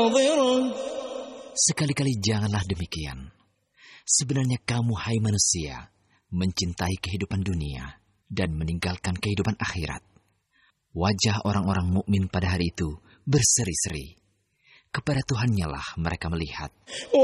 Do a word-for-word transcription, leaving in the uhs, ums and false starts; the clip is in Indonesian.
Sekali-kali janganlah demikian. Sebenarnya kamu, hai manusia, mencintai kehidupan dunia dan meninggalkan kehidupan akhirat. Wajah orang-orang mukmin pada hari itu berseri-seri. Kepada Tuhan-Nya lah mereka melihat.